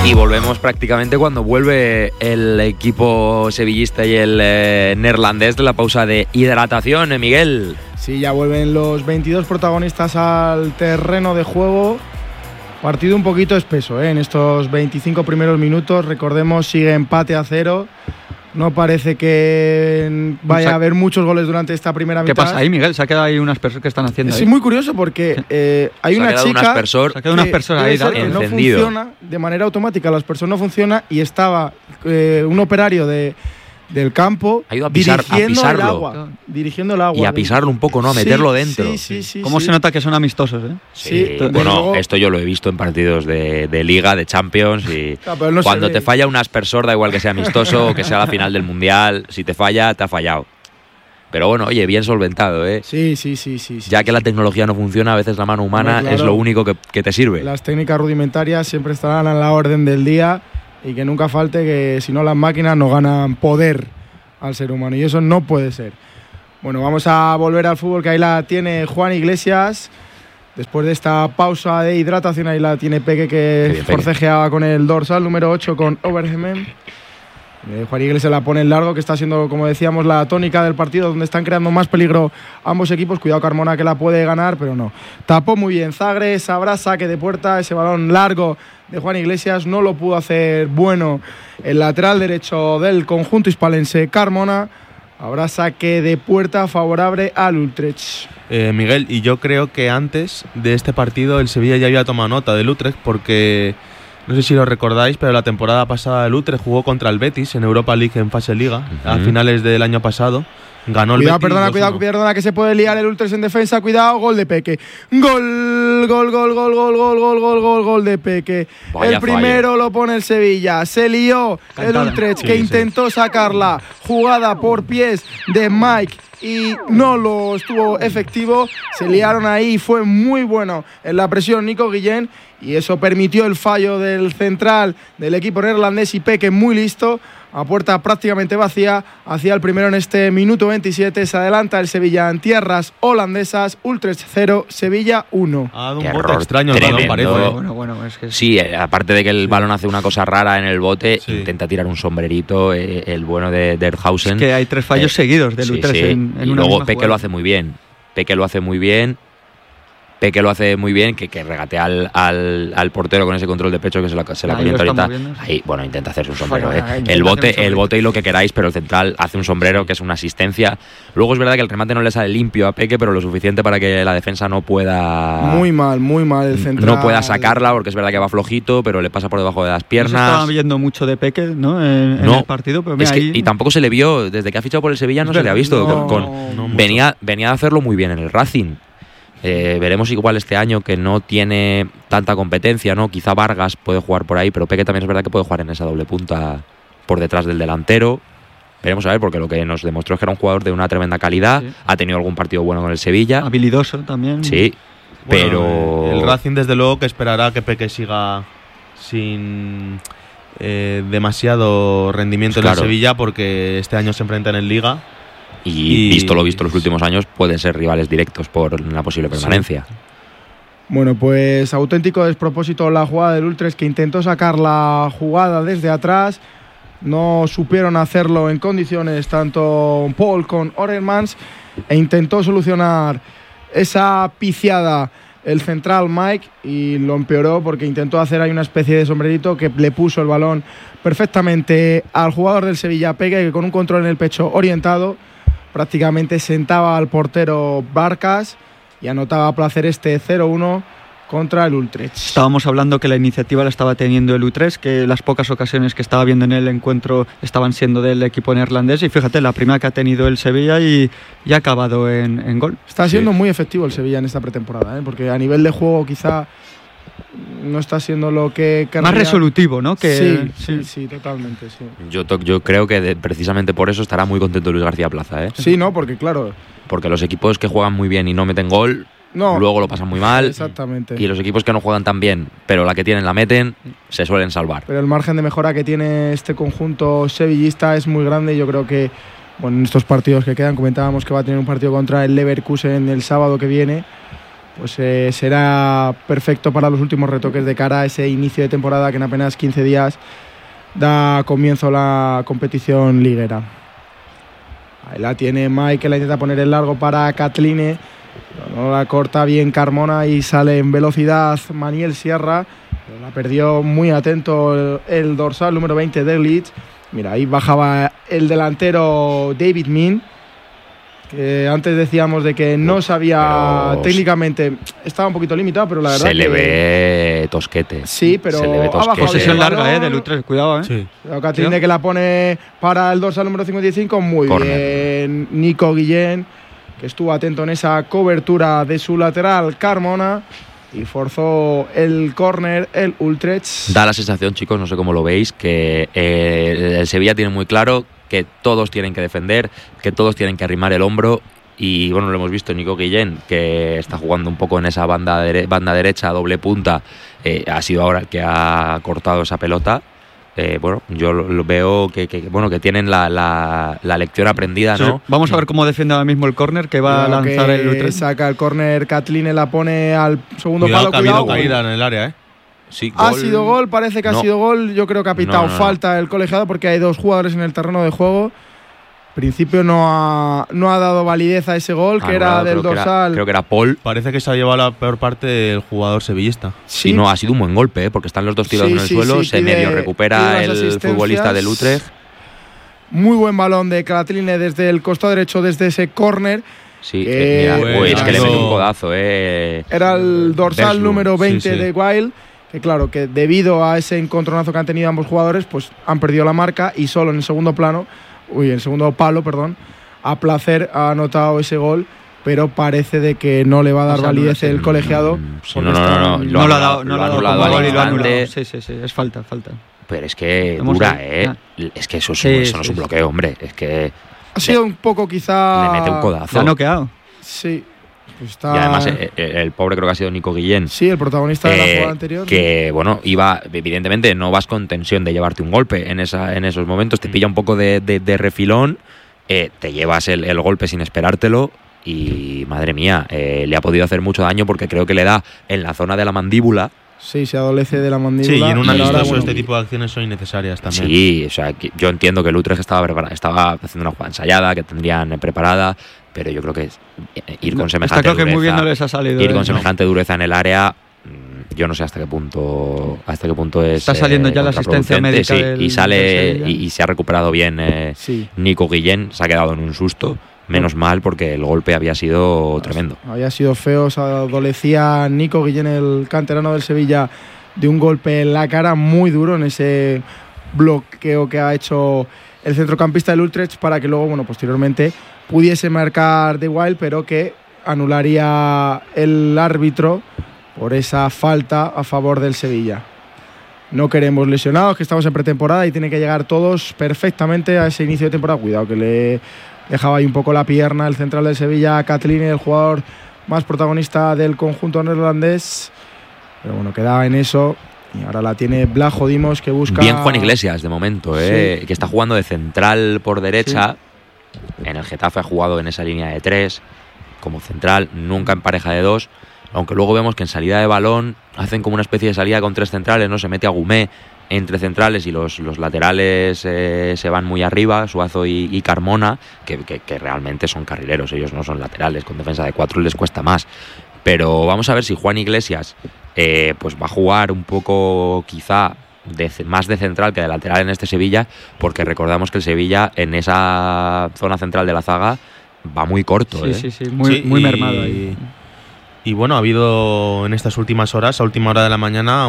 Y volvemos prácticamente cuando vuelve el equipo sevillista y el neerlandés de la pausa de hidratación, Miguel. Sí, ya vuelven los 22 protagonistas al terreno de juego. Partido un poquito espeso, en estos 25 primeros minutos. Recordemos, sigue empate a 0. No parece que vaya a haber muchos goles durante esta primera mitad. ¿Qué pasa ahí, Miguel? Se ha quedado ahí un aspersor que están haciendo ahí. Es muy curioso porque hay una chica se ha quedado un aspersor ahí, que no funciona de manera automática. El aspersor no funciona y estaba un operario del campo ha ido a pisarlo. Dirigiendo el agua. Y a pisarlo un poco, ¿no? A meterlo dentro. Sí. ¿Cómo se nota que son amistosos, eh? Sí. Bueno, esto yo lo he visto en partidos de Liga, de Champions. Y no cuando te falla un aspersor, da igual que sea amistoso o que sea la final del Mundial. Si te falla, te ha fallado. Pero bueno, oye, bien solventado, ¿eh? Sí. Ya que la tecnología no funciona, a veces la mano humana es lo único que te sirve. Las técnicas rudimentarias siempre estarán a la orden del día. Y que nunca falte que si no las máquinas no ganan poder al ser humano. Y eso no puede ser. Bueno, vamos a volver al fútbol, que ahí la tiene Juan Iglesias. Después de esta pausa de hidratación, ahí la tiene Peque, que forcejeaba con el dorsal número 8 con Overhemen. Juan Iglesias la pone en largo, que está siendo, como decíamos, la tónica del partido, donde están creando más peligro ambos equipos. Cuidado Carmona, que la puede ganar, pero no. Tapó muy bien Zagres, habrá saque de puerta, ese balón largo de Juan Iglesias no lo pudo hacer bueno el lateral derecho del conjunto hispalense, Carmona. Habrá saque de puerta favorable al Utrecht. Miguel, y yo creo que antes de este partido el Sevilla ya había tomado nota del Utrecht, porque no sé si lo recordáis, pero la temporada pasada el Utrecht jugó contra el Betis en Europa League en fase Liga, a finales del año pasado. Ganó el Betis. Perdona, que se puede liar el Utrecht en defensa. Cuidado, gol de Peque. Gol de Peque. Vaya el primero fallo. Lo pone el Sevilla. Se lió el Utrecht, que intentó sacarla. Jugada por pies de Mike y no lo estuvo efectivo. Se liaron ahí, fue muy bueno en la presión Nico Guillén, y eso permitió el fallo del central del equipo neerlandés, y Peque muy listo. A puerta prácticamente vacía, hacia el primero en este minuto 27. Se adelanta el Sevilla en tierras holandesas. Utrecht 0, Sevilla 1. Ha dado un bote extraño el balón, parece. Bueno, es que sí, aparte de que el balón hace una cosa rara en el bote, intenta tirar un sombrerito, el bueno de Derhausen. Es que hay 3 fallos seguidos del Utrecht en y una luego misma Peque jugada. lo hace muy bien. Peque lo hace muy bien, que regatea al portero con ese control de pecho que se la calienta ahorita. Ahí, bueno, intenta hacerse un sombrero. El bote y lo que queráis, pero el central hace un sombrero, que es una asistencia. Luego es verdad que el remate no le sale limpio a Peque, pero lo suficiente para que la defensa no pueda... Muy mal el central. No pueda sacarla, porque es verdad que va flojito, pero le pasa por debajo de las piernas. No se estaba viendo mucho de Peque, ¿no? En el partido, pero mira, y tampoco se le vio, desde que ha fichado por el Sevilla no se le ha visto. Venía de hacerlo muy bien en el Racing. Veremos igual este año, que no tiene tanta competencia, ¿no? Quizá Vargas puede jugar por ahí, pero Peque también es verdad que puede jugar en esa doble punta por detrás del delantero. Veremos a ver, porque lo que nos demostró es que era un jugador de una tremenda calidad. Sí. Ha tenido algún partido bueno con el Sevilla. Habilidoso también. Sí, bueno, pero... El Racing desde luego que esperará que Peque siga sin demasiado rendimiento en el Sevilla, porque este año se enfrentan en Liga. Y visto lo visto los últimos años, pueden ser rivales directos por la posible permanencia. Sí. Bueno, pues auténtico despropósito la jugada del Utrecht, que intentó sacar la jugada desde atrás. No supieron hacerlo en condiciones tanto Paul con Orelmans, e intentó solucionar esa piciada el central Mike, y lo empeoró porque intentó hacer ahí una especie de sombrerito que le puso el balón perfectamente al jugador del Sevilla, Peque, que con un control en el pecho orientado prácticamente sentaba al portero Barcas y anotaba a placer este 0-1 contra el Utrecht. Estábamos hablando que la iniciativa la estaba teniendo el Utrecht, que las pocas ocasiones que estaba viendo en el encuentro estaban siendo del equipo neerlandés, y fíjate, la primera que ha tenido el Sevilla y ha acabado en gol. Está siendo muy efectivo el Sevilla en esta pretemporada, porque a nivel de juego quizá no está siendo lo que querría. Más resolutivo, ¿no? Sí, totalmente, sí. Yo creo que precisamente por eso estará muy contento Luis García Plaza, ¿eh? Sí, ¿no? Porque claro... Porque los equipos que juegan muy bien y no meten gol, luego lo pasan muy mal. Exactamente. Y los equipos que no juegan tan bien, pero la que tienen la meten, se suelen salvar. Pero el margen de mejora que tiene este conjunto sevillista es muy grande, y yo creo que, bueno, en estos partidos que quedan, comentábamos que va a tener un partido contra el Leverkusen el sábado que viene. pues será perfecto para los últimos retoques de cara a ese inicio de temporada que en apenas 15 días da comienzo la competición liguera. Ahí la tiene Mike, que la intenta poner en largo para Kathleen. No la corta bien Carmona y sale en velocidad Maniel Sierra. Pero la perdió muy atento el dorsal número 20 de Leeds. Mira, ahí bajaba el delantero David Min, que antes decíamos de que no sabía técnicamente, estaba un poquito limitado, pero la verdad se le ve tosquete. Sí, pero se le ve tosquete. Posesión larga del U3, cuidado, Sí. Kathleen, que la pone para el dorsal número 55, muy Corner. bien Nico Guillén, que estuvo atento en esa cobertura de su lateral Carmona y forzó el córner el Utrecht. Da la sensación, chicos, no sé cómo lo veis, que el Sevilla tiene muy claro que todos tienen que defender, que todos tienen que arrimar el hombro. Y bueno, lo hemos visto Nico Guillén, que está jugando un poco en esa banda derecha, doble punta. Ha sido ahora el que ha cortado esa pelota. Bueno, yo lo veo que tienen la lección aprendida, ¿no? Sí. Vamos a ver cómo defiende ahora mismo el córner que va a lanzar el Utrecht. Saca el córner, Kathleen la pone al segundo Cuidado, palo. que ha habido caída en el área, Sí, ha sido gol, parece que ha sido gol. Yo creo que ha pitado falta el colegiado porque hay dos jugadores en el terreno de juego. En principio no ha dado validez a ese gol, que era del dorsal. Creo que era Paul. Parece que se ha llevado la peor parte del jugador sevillista. Sí, no, ha sido un buen golpe, porque están los dos tirados en el suelo, se medio recupera el futbolista del Utrecht. Muy buen balón de Kathleen desde el costado derecho, desde ese córner. Sí, mira, es que le mete un codazo. Era el dorsal número 20 de Wild, que claro, que debido a ese encontronazo que han tenido ambos jugadores, pues han perdido la marca y solo en el segundo palo, a placer ha anotado ese gol, pero parece de que no le va a dar validez el colegiado. No lo ha dado, no lo ha dado y lo ha anulado. Sí, es falta. Pero es que dura, es que eso no es un bloqueo, hombre. Es que ha sido un poco quizá. Le mete un codazo. ¿Le ha noqueado? Sí. Y además el pobre creo que ha sido Nico Guillén. Sí, el protagonista de la jugada anterior. Que bueno, evidentemente no vas con tensión de llevarte un golpe en esos momentos, te pilla un poco de refilón, te llevas el golpe sin esperártelo y madre mía, le ha podido hacer mucho daño porque creo que le da en la zona de la mandíbula. Sí, se adolece de la mandíbula. Sí, y en un amistoso este tipo de acciones son innecesarias también. Sí, o sea, yo entiendo que el Utrecht estaba haciendo una jugada ensayada, que tendrían preparada, pero yo creo que ir con semejante dureza, que muy bien no les ha salido, ir con semejante dureza en el área, yo no sé hasta qué punto es. Está saliendo ya la asistencia médica y sale y se ha recuperado bien Nico Guillén, se ha quedado en un susto. Menos mal, porque el golpe había sido tremendo. Había sido feo, se adolecía Nico Guillén, el canterano del Sevilla, de un golpe en la cara muy duro en ese bloqueo que ha hecho el centrocampista del Utrecht para que luego, posteriormente pudiese marcar De Wild, pero que anularía el árbitro por esa falta a favor del Sevilla. No queremos lesionados, que estamos en pretemporada y tienen que llegar todos perfectamente a ese inicio de temporada. Cuidado, que le dejaba ahí un poco la pierna el central del Sevilla, Kathleen, el jugador más protagonista del conjunto neerlandés. Pero quedaba en eso. Y ahora la tiene Blajo Dimos, que busca. Bien Juan Iglesias de momento, que está jugando de central por derecha. Sí. En el Getafe ha jugado en esa línea de 3 como central, nunca en pareja de 2. Aunque luego vemos que en salida de balón hacen como una especie de salida con 3 centrales, ¿no? Se mete a Gumé entre centrales y los laterales se van muy arriba, Suazo y Carmona, que realmente son carrileros, ellos no son laterales, con defensa de 4 les cuesta más. Pero vamos a ver si Juan Iglesias pues va a jugar un poco quizá más de central que de lateral en este Sevilla, porque recordamos que el Sevilla en esa zona central de la zaga va muy corto. Sí, muy mermado ahí. Y bueno, ha habido en estas últimas horas, a última hora de la mañana,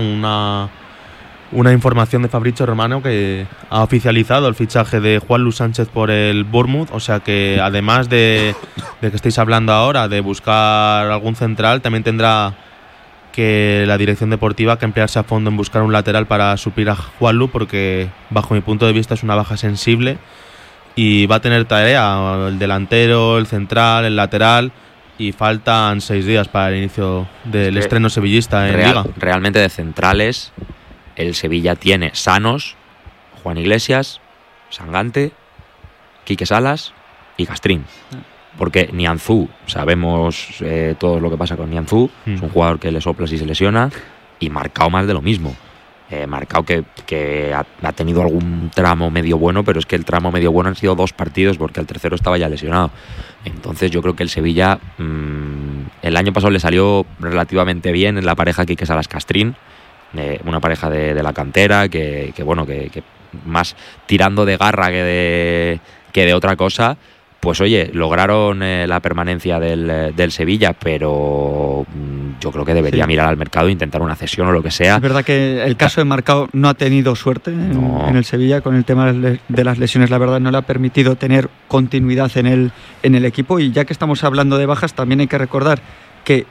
una información de Fabrizio Romano que ha oficializado el fichaje de Juanlu Sánchez por el Bournemouth. O sea que además de que estáis hablando ahora de buscar algún central, también tendrá que la dirección deportiva que emplearse a fondo en buscar un lateral para suplir a Juanlu, porque bajo mi punto de vista es una baja sensible y va a tener tarea el delantero, el central, el lateral. Y faltan 6 días para el inicio del estreno sevillista en Liga. Realmente de centrales el Sevilla tiene sanos Juan Iglesias, Sangante, Quique Salas y Castrín. porque Nianzú, sabemos todo lo que pasa con Nianzú, es un jugador que le soplas y se lesiona, y Marcao más de lo mismo. Marcao que ha tenido algún tramo medio bueno, pero es que el tramo medio bueno han sido 2 partidos porque el tercero estaba ya lesionado. Entonces yo creo que el Sevilla el año pasado le salió relativamente bien en la pareja Quique Salas-Castrín, una pareja de la cantera que más tirando de garra que de otra cosa. Pues oye, lograron la permanencia del Sevilla, pero yo creo que debería mirar al mercado e intentar una cesión o lo que sea. Es verdad que el caso de Marcao no ha tenido suerte en el Sevilla con el tema de las lesiones. La verdad no le ha permitido tener continuidad en el equipo. Y ya que estamos hablando de bajas, también hay que recordar que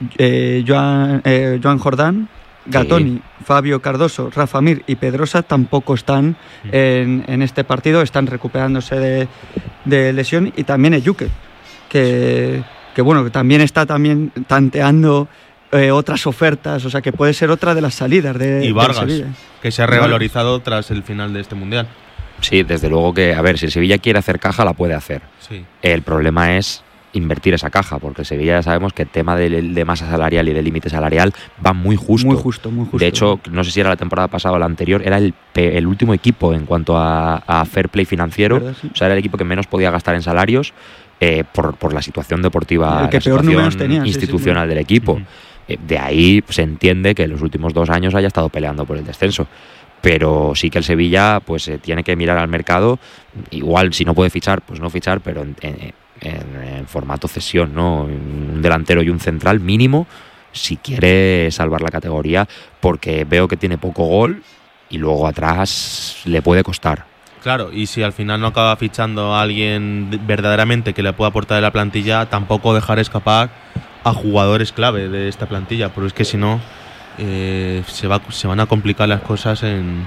Joan Jordán, Gatoni, Fabio Cardoso, Rafa Mir y Pedrosa tampoco están en este partido, están recuperándose de lesión, y también Ejuke, que también está tanteando otras ofertas, o sea que puede ser otra de las salidas y Vargas, del Sevilla, que se ha revalorizado tras el final de este Mundial. Sí, desde luego que, a ver, si el Sevilla quiere hacer caja, la puede hacer. Sí. El problema es invertir esa caja, porque el Sevilla ya sabemos que el tema de masa salarial y de límite salarial va muy justo. Muy justo. De hecho, no sé si era la temporada pasada o la anterior, era el último equipo en cuanto a fair play financiero. ¿Verdad? Sí. O sea, era el equipo que menos podía gastar en salarios por la situación deportiva, el que la peor números tenía, institucional del equipo. De ahí se entiende que en los últimos 2 años haya estado peleando por el descenso. Pero sí que el Sevilla pues tiene que mirar al mercado. Igual, si no puede fichar, pues no fichar, pero en formato cesión, ¿no? Un delantero y un central mínimo si quiere salvar la categoría, porque veo que tiene poco gol y luego atrás le puede costar. Claro, y si al final no acaba fichando a alguien verdaderamente que le pueda aportar en la plantilla, tampoco dejar escapar a jugadores clave de esta plantilla, porque es que si no se van a complicar las cosas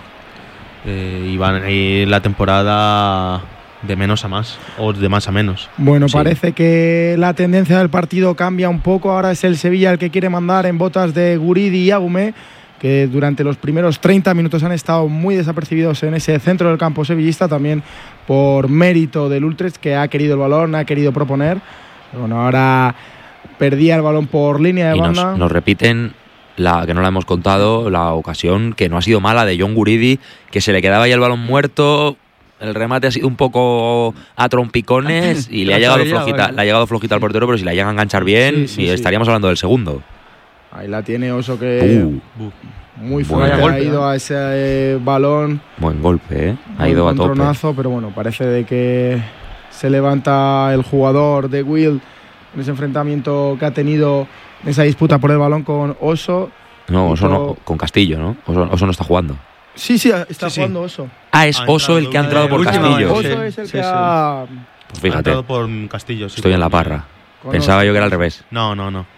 y van a ir la temporada de menos a más o de más a menos. Bueno, sí. Parece que la tendencia del partido cambia un poco. Ahora es el Sevilla el que quiere mandar en botas de Guridi y Agume, que durante los primeros 30 minutos han estado muy desapercibidos en ese centro del campo sevillista, también por mérito del Utrecht, que ha querido el balón, ha querido proponer. Bueno, ahora perdía el balón por línea de banda. Nos repiten que no la hemos contado, la ocasión que no ha sido mala de John Guridi, que se le quedaba ahí el balón muerto. El remate ha sido un poco a trompicones y le ha llegado flojita al portero, pero si la llega a enganchar bien, estaríamos hablando del segundo. Ahí la tiene Oso, que muy fuerte ha ido a ese balón. Buen golpe, ha ido a tope. Tronazo, pero bueno, parece de que se levanta el jugador de Will en ese enfrentamiento que ha tenido, en esa disputa por el balón con Oso. No, Oso no, con Castillo, ¿no? Oso no está jugando. Sí, está jugando Oso. Es Oso el que ha entrado por Castillo. Oso es el que ha... Pues fíjate, ha entrado por Castillo. Sí, estoy en la parra. Pensaba yo que era al revés. No.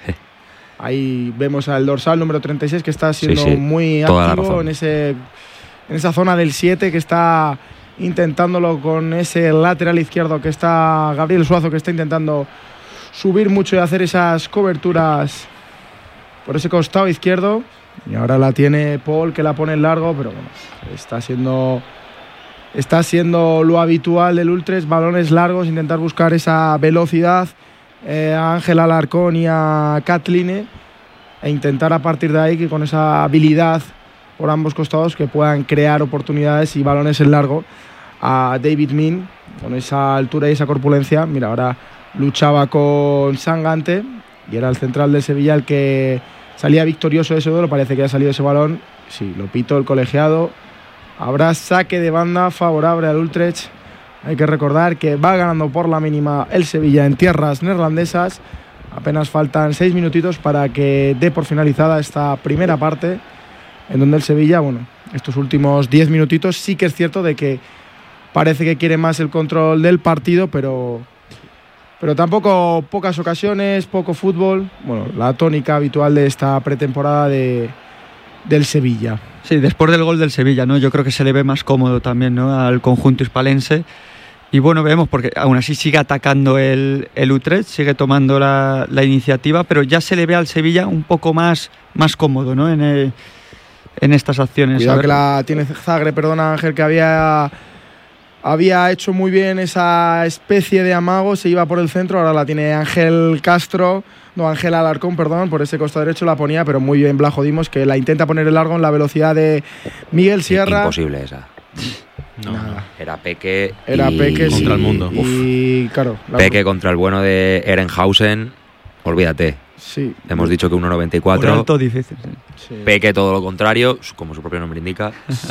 Ahí vemos al dorsal número 36 que está siendo muy activo en esa zona del 7, que está intentándolo con ese lateral izquierdo, que está Gabriel Suazo, que está intentando subir mucho y hacer esas coberturas por ese costado izquierdo. Y ahora la tiene Paul, que la pone en largo, pero bueno, está siendo lo habitual del Utrecht, balones largos, intentar buscar esa velocidad a Ángel Alarcón y a Kathleen, e intentar a partir de ahí que con esa habilidad por ambos costados que puedan crear oportunidades y balones en largo a David Min, con esa altura y esa corpulencia. Mira, ahora luchaba con Sangante y era el central de Sevilla el que salía victorioso de ese duelo. Parece que ha salido ese balón. Sí, lo pitó el colegiado. Habrá saque de banda favorable al Utrecht. Hay que recordar que va ganando por la mínima el Sevilla en tierras neerlandesas. Apenas faltan 6 minutitos para que dé por finalizada esta primera parte, en donde el Sevilla, bueno, estos últimos 10 minutitos sí que es cierto de que parece que quiere más el control del partido, pero tampoco pocas ocasiones, poco fútbol. Bueno, la tónica habitual de esta pretemporada del Sevilla. Sí, después del gol del Sevilla, ¿no? Yo creo que se le ve más cómodo también, ¿no?, al conjunto hispalense. Y bueno, vemos, porque aún así sigue atacando el Utrecht, sigue tomando la iniciativa, pero ya se le ve al Sevilla un poco más cómodo, ¿no?, en estas acciones. Cuidado que la tiene Zagre, perdona Ángel, que había había hecho muy bien esa especie de amago, se iba por el centro, ahora la tiene Ángel Alarcón, por ese costado derecho la ponía, pero muy bien Blajo Dimos, que la intenta poner el largo en la velocidad de Miguel Sierra. Imposible esa. No. Era Peque contra el mundo. Y claro, Peque contra el bueno de Ehrenhausen, olvídate. Sí. Hemos dicho que 1,94. Alto difícil. Sí. Peque todo lo contrario, como su propio nombre indica.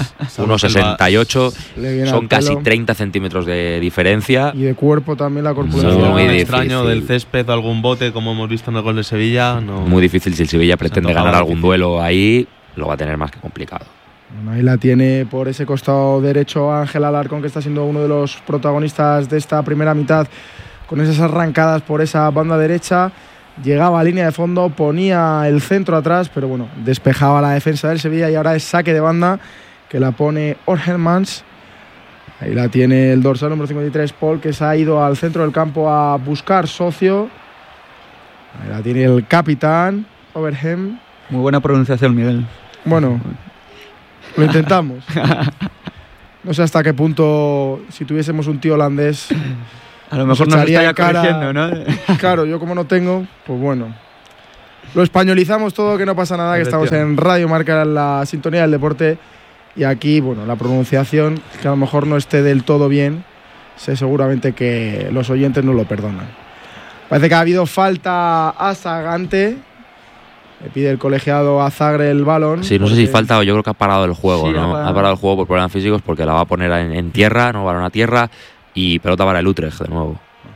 1,68. Son casi 30 centímetros de diferencia. Y de cuerpo también la corpulencia. Muy Muy difícil. extraño del césped o algún bote, como hemos visto en el gol de Sevilla. No. Muy difícil. Si el Sevilla pretende ganar algún difícil. duelo ahí, lo va a tener más que complicado. Bueno, ahí la tiene por ese costado derecho Ángel Alarcón, que está siendo uno de los protagonistas de esta primera mitad, con esas arrancadas por esa banda derecha. Llegaba a línea de fondo, ponía el centro atrás, pero bueno, despejaba la defensa del Sevilla y ahora es saque de banda que la pone Orhelmans. Ahí la tiene el dorsal número 53, Paul, que se ha ido al centro del campo a buscar socio. Ahí la tiene el capitán, Overhem. Muy buena pronunciación, Miguel. Bueno, lo intentamos. No sé hasta qué punto, si tuviésemos un tío holandés, A lo mejor nos echaría estaría en cara. corrigiendo, ¿no? Claro, yo como no tengo, pues bueno. Lo españolizamos todo, que no pasa nada, que estamos en Radio Marca, en la sintonía del deporte. Y aquí, bueno, la pronunciación, que a lo mejor no esté del todo bien, sé seguramente que los oyentes no lo perdonan. Parece que ha habido falta a Sagante. Le pide el colegiado a Zagre el balón. Sí, no sé si falta o yo creo que ha parado el juego, Sí, ¿no? ha Ha parado el juego por problemas físicos porque la va a poner en tierra, no balón a tierra, y pelota para el Utrecht de nuevo.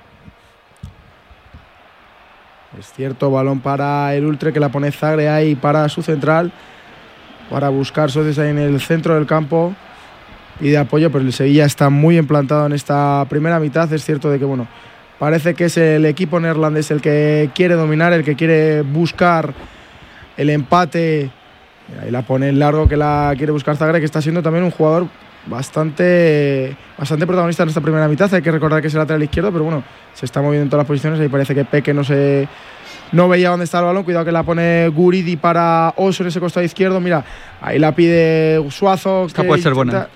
Es cierto, balón para el Utrecht, que la pone Zagre ahí para su central, para buscar socios ahí en el centro del campo. Pide apoyo, pero el Sevilla está muy implantado en esta primera mitad. Es cierto de que, bueno, parece que es el equipo neerlandés el que quiere dominar, el que quiere buscar el empate. Ahí la pone en largo, que la quiere buscar Zagre, que está siendo también un jugador bastante protagonista en esta primera mitad. Hay que recordar que es el lateral izquierdo, pero bueno, se está moviendo en todas las posiciones. Ahí parece que Peque no veía dónde está el balón. Cuidado que la pone Guridi para Oso en ese costado izquierdo. Mira, ahí la pide Suazo. Esta puede ser buena.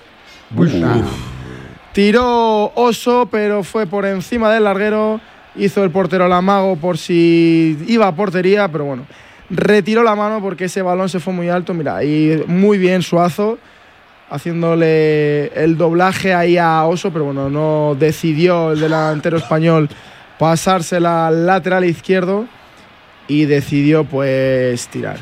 Tiró Oso, pero fue por encima del larguero. Hizo el portero el amago por si iba a portería, pero bueno, retiró la mano porque ese balón se fue muy alto. Mira, ahí muy bien Suazo, haciéndole el doblaje ahí a Oso, pero bueno, no decidió el delantero español pasársela al lateral izquierdo y decidió pues tirar.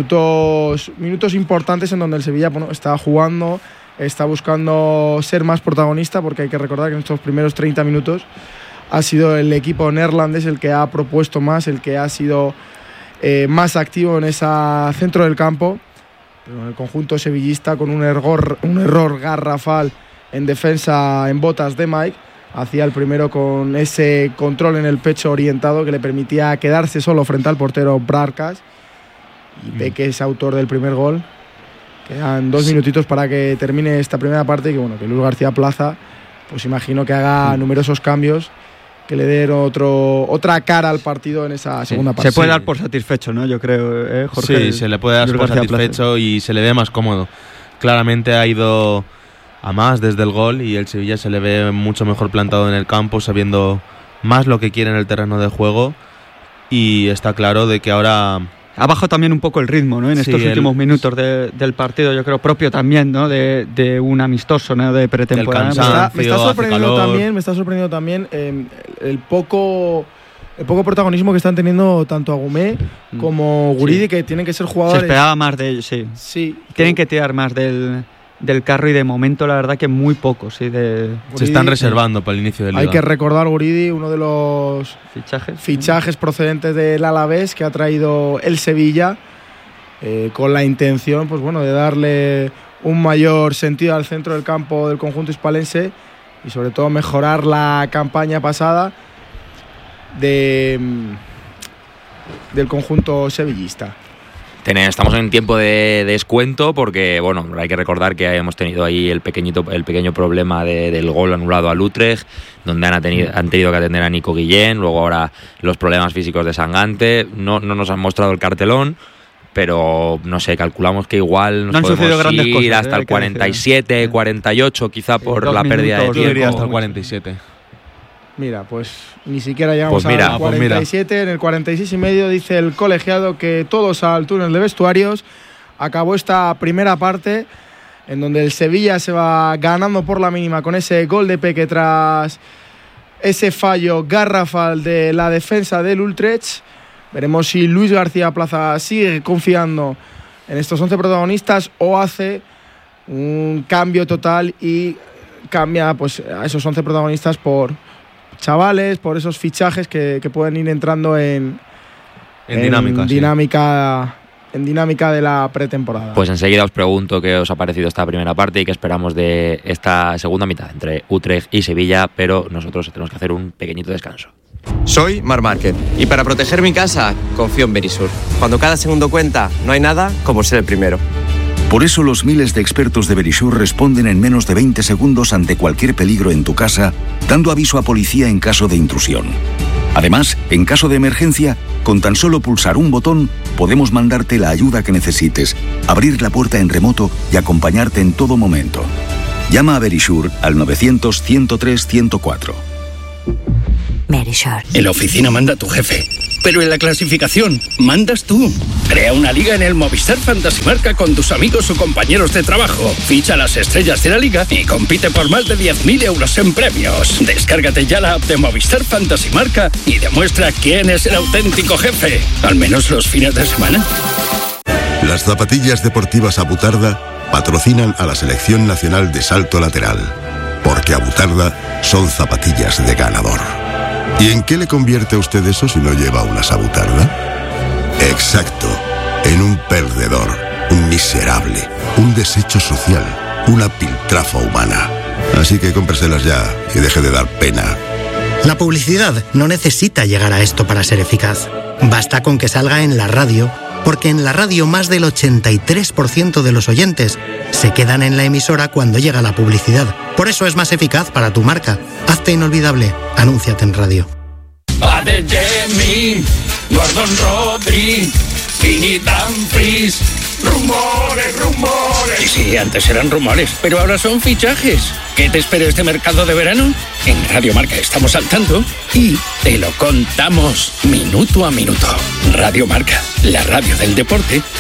Minutos importantes en donde el Sevilla, bueno, está jugando, está buscando ser más protagonista, porque hay que recordar que en estos primeros 30 minutos ha sido el equipo neerlandés el que ha propuesto más, el que ha sido más activo en ese centro del campo. Pero el conjunto sevillista, con un error garrafal en defensa en botas de Mike, hacía el primero con ese control en el pecho orientado que le permitía quedarse solo frente al portero Brarkas. Y Peque es autor del primer gol. Quedan 2 minutitos para que termine esta primera parte y que, bueno, que Luis García Plaza, pues imagino que haga numerosos cambios que le den otra cara al partido en esa segunda parte. Se puede dar por satisfecho, ¿no? Yo creo, Jorge. Sí, se le puede dar por satisfecho y se le ve más cómodo. Claramente ha ido a más desde el gol y el Sevilla se le ve mucho mejor plantado en el campo, sabiendo más lo que quiere en el terreno de juego, y está claro de que ahora ha bajado también un poco el ritmo, ¿no? En estos últimos minutos del partido, yo creo, propio también, ¿no? De un amistoso, ¿no? De pretemporada. Me está sorprendiendo también el poco protagonismo que están teniendo tanto Agumé como Guridi, que tienen que ser jugadores. Se esperaba más de ellos, sí. Sí. Tienen que tirar más del carro, y de momento la verdad que muy poco, sí. Guridi, se están reservando para el inicio del liga. Hay que recordar Guridi, uno de los fichajes procedentes del Alavés que ha traído el Sevilla, con la intención, pues bueno, de darle un mayor sentido al centro del campo del conjunto hispalense y sobre todo mejorar la campaña pasada del conjunto sevillista. Estamos en tiempo de descuento porque, bueno, hay que recordar que hemos tenido ahí el pequeño problema del gol anulado al Utrecht, donde han tenido que atender a Nico Guillén, luego ahora los problemas físicos de Sagante. No nos han mostrado el cartelón, pero no sé, calculamos que igual nos no han sucedido podemos grandes ir cosas, hasta el 47, 48, quizá por la pérdida de Yo tiempo. diría hasta el 47. Mira, pues ni siquiera llegamos Pues mira, al 47. En el 46 y medio dice el colegiado que todos al túnel de vestuarios. Acabó esta primera parte en donde el Sevilla se va ganando por la mínima con ese gol de Peque tras ese fallo garrafal de la defensa del Utrecht. Veremos si Luis García Plaza sigue confiando en estos 11 protagonistas o hace un cambio total y cambia pues a esos 11 protagonistas por chavales, por esos fichajes que pueden ir entrando en dinámica de la pretemporada. Pues enseguida os pregunto qué os ha parecido esta primera parte y qué esperamos de esta segunda mitad entre Utrecht y Sevilla, pero nosotros tenemos que hacer un pequeñito descanso. Soy Marc Márquez y para proteger mi casa confío en Verisur. Cuando cada segundo cuenta, no hay nada como ser el primero. Por eso los miles de expertos de Verisur responden en menos de 20 segundos ante cualquier peligro en tu casa, dando aviso a policía en caso de intrusión. Además, en caso de emergencia, con tan solo pulsar un botón, podemos mandarte la ayuda que necesites, abrir la puerta en remoto y acompañarte en todo momento. Llama a Verisur al 900-103-104. Verisur. En la oficina manda tu jefe, pero en la clasificación mandas tú. Crea una liga en el Movistar Fantasy Marca con tus amigos o compañeros de trabajo. Ficha las estrellas de la liga y compite por más de 10.000 euros en premios. Descárgate ya la app de Movistar Fantasy Marca y demuestra quién es el auténtico jefe, al menos los fines de semana. Las zapatillas deportivas Abutarda patrocinan a la Selección Nacional de Salto Lateral, porque Abutarda son zapatillas de ganador. ¿Y en qué le convierte a usted eso si no lleva una Abutarda? Exacto, en un perdedor, un miserable, un desecho social, una piltrafa humana. Así que cómpreselas ya y deje de dar pena. La publicidad no necesita llegar a esto para ser eficaz. Basta con que salga en la radio, porque en la radio más del 83% de los oyentes se quedan en la emisora cuando llega la publicidad. Por eso es más eficaz para tu marca. Hazte inolvidable. Anúnciate en radio. Adeyemi, Gordon Rodri, Fini Dumfries, rumores. Sí, antes eran rumores, pero ahora son fichajes. ¿Qué te espera este mercado de verano? En Radio Marca estamos al tanto y te lo contamos minuto a minuto. Radio Marca, la radio del deporte